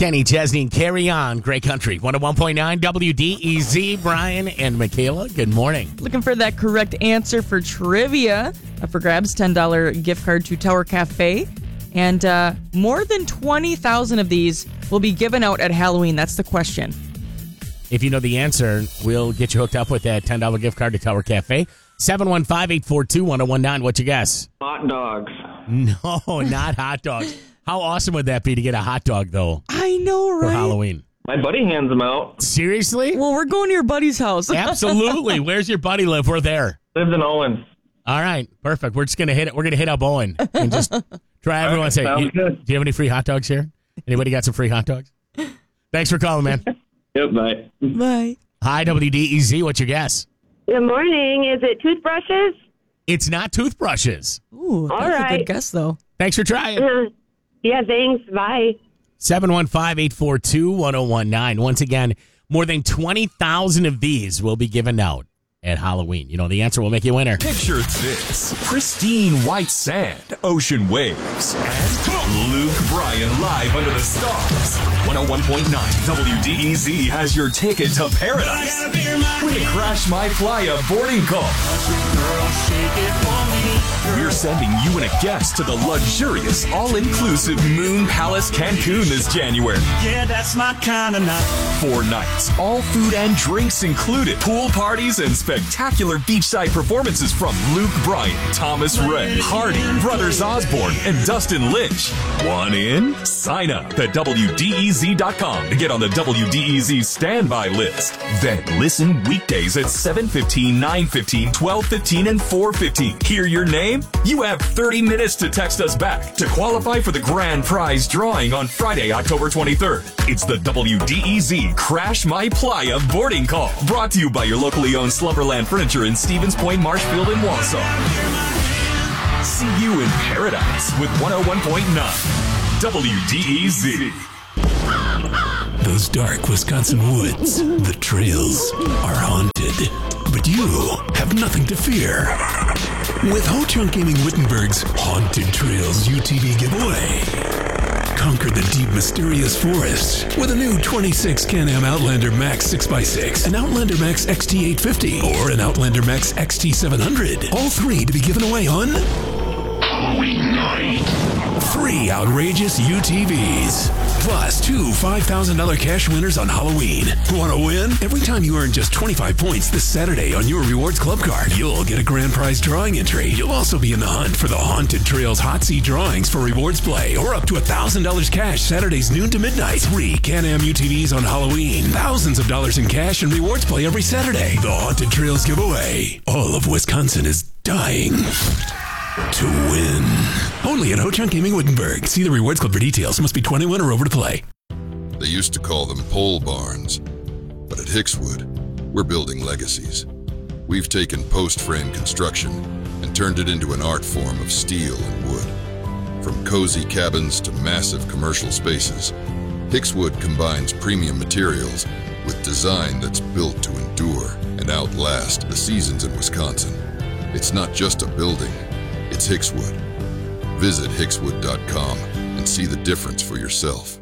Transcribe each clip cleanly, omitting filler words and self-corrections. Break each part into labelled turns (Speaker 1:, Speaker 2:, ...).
Speaker 1: Kenny Chesney and Carry On. Great Country. 101.9 WDEZ. Brian and Michaela, good morning.
Speaker 2: Looking for that correct answer for trivia. Up for grabs, $10 gift card to Tower Cafe. And more than 20,000 of these will be given out at Halloween. That's the question.
Speaker 1: If you know the answer, we'll get you hooked up with that $10 gift card to Tower Cafe. 715-842-1019. What's your guess?
Speaker 3: Hot dogs.
Speaker 1: No, not hot dogs. How awesome would that be to get a hot dog, though,
Speaker 2: I know, right?
Speaker 1: for Halloween?
Speaker 3: My buddy hands them out.
Speaker 1: Seriously?
Speaker 2: Well, we're going to your buddy's house.
Speaker 1: Absolutely. Where's your buddy live? We're there.
Speaker 3: Lives in Owens.
Speaker 1: All right, perfect. We're just gonna hit it. We're gonna hit up Owen and just try everyone.
Speaker 3: Right,
Speaker 1: Say,
Speaker 3: sounds good.
Speaker 1: do you have any free hot dogs here? Anybody got some free hot dogs? Thanks for calling, man.
Speaker 3: Yep, bye.
Speaker 2: Bye.
Speaker 1: Hi, WDEZ. What's your guess?
Speaker 4: Good morning. Is it toothbrushes?
Speaker 1: It's not toothbrushes.
Speaker 2: Ooh, that's
Speaker 4: All
Speaker 2: a
Speaker 4: right.
Speaker 2: good guess, though.
Speaker 1: Thanks for trying.
Speaker 4: Yeah, thanks. Bye.
Speaker 1: 715-842-1019. Once again, more than 20,000 of these will be given out at Halloween. You know the answer will make you a winner.
Speaker 5: Picture this: pristine white sand, ocean waves, and Luke Bryan live under the stars. 101.9 WDEZ has your ticket to paradise. With a Crash My Playa boarding call. We're sending you and a guest to the luxurious, all-inclusive Moon Palace Cancun this January.
Speaker 6: Yeah, that's my kind of night.
Speaker 5: 4 nights, all food and drinks included. Pool parties and spectacular beachside performances from Luke Bryan, Thomas Rhett, Hardy, Brothers Osborne, and Dustin Lynch. Want in? Sign up at WDEZ.com to get on the WDEZ standby list. Then listen weekdays at 7:15, 9:15, 12:15, and 4:15. Hear your name? You have 30 minutes to text us back to qualify for the grand prize drawing on Friday, October 23rd. It's the WDEZ Crash My Playa boarding call. Brought to you by your locally owned Slumberland Furniture in Stevens Point, Marshfield, and Wausau. See you in paradise with 101.9 WDEZ.
Speaker 7: Those dark Wisconsin woods, the trails, are haunted. But you have nothing to fear. With Ho-Chunk Gaming Wittenberg's Haunted Trails UTV giveaway. Conquer the deep, mysterious forest with a new 26 Can-Am Outlander Max 6x6, an Outlander Max XT850, or an Outlander Max XT700. All 3 to be given away on Halloween night. 3 outrageous UTVs. Plus 2 $5,000 cash winners on Halloween. Want to win? Every time you earn just 25 points this Saturday on your Rewards Club card, you'll get a grand prize drawing entry. You'll also be in the hunt for the Haunted Trails Hot Seat drawings for rewards play, or up to $1,000 cash Saturdays noon to midnight. 3 Can-Am UTVs on Halloween. Thousands of dollars in cash and rewards play every Saturday. The Haunted Trails giveaway. All of Wisconsin is dying to win. Only at Ho-Chunk Gaming Wittenberg. See the Rewards Club for details. Must be 21 or over to play.
Speaker 8: They used to call them pole barns, but at Hickswood, we're building legacies. We've taken post-frame construction and turned it into an art form of steel and wood. From cozy cabins to massive commercial spaces, Hickswood combines premium materials with design that's built to endure and outlast the seasons in Wisconsin. It's not just a building, it's Hickswood. Visit hickswood.com and see the difference for yourself.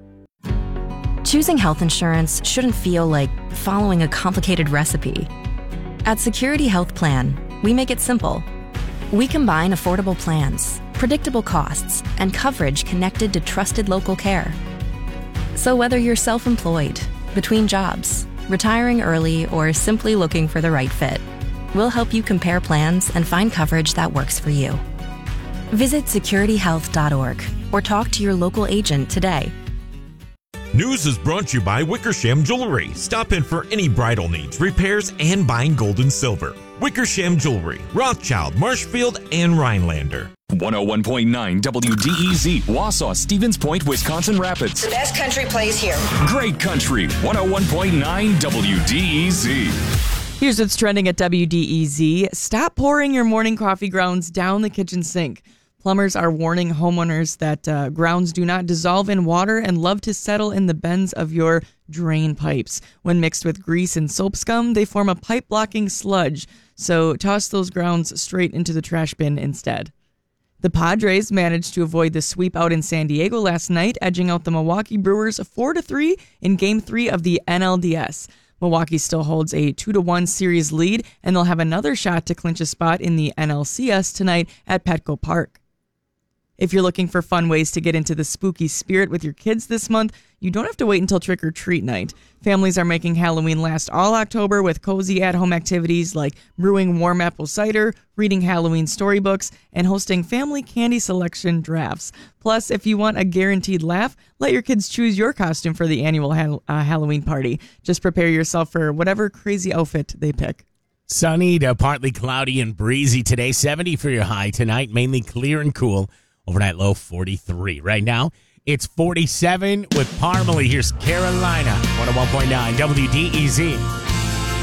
Speaker 9: Choosing health insurance shouldn't feel like following a complicated recipe. At Security Health Plan, we make it simple. We combine affordable plans, predictable costs, and coverage connected to trusted local care. So whether you're self-employed, between jobs, retiring early, or simply looking for the right fit, we'll help you compare plans and find coverage that works for you. Visit securityhealth.org or talk to your local agent today.
Speaker 10: News is brought to you by Wickersham Jewelry. Stop in for any bridal needs, repairs, and buying gold and silver. Wickersham Jewelry, Rothschild, Marshfield, and Rhinelander.
Speaker 5: 101.9 WDEZ, Wausau, Stevens Point, Wisconsin Rapids.
Speaker 11: The best country plays here.
Speaker 5: Great Country, 101.9 WDEZ.
Speaker 2: Here's what's trending at WDEZ. Stop pouring your morning coffee grounds down the kitchen sink. Plumbers are warning homeowners that grounds do not dissolve in water and love to settle in the bends of your drain pipes. When mixed with grease and soap scum, they form a pipe-blocking sludge. So toss those grounds straight into the trash bin instead. The Padres managed to avoid the sweep out in San Diego last night, edging out the Milwaukee Brewers 4-3 in Game 3 of the NLDS. Milwaukee still holds a 2-1 series lead, and they'll have another shot to clinch a spot in the NLCS tonight at Petco Park. If you're looking for fun ways to get into the spooky spirit with your kids this month, you don't have to wait until trick-or-treat night. Families are making Halloween last all October with cozy at-home activities like brewing warm apple cider, reading Halloween storybooks, and hosting family candy selection drafts. Plus, if you want a guaranteed laugh, let your kids choose your costume for the annual Halloween party. Just prepare yourself for whatever crazy outfit they pick.
Speaker 1: Sunny to partly cloudy and breezy today. 70 for your high tonight. Mainly clear and cool. Overnight low 43. Right now, it's 47 with Parmalee. Here's Carolina, 101.9 WDEZ.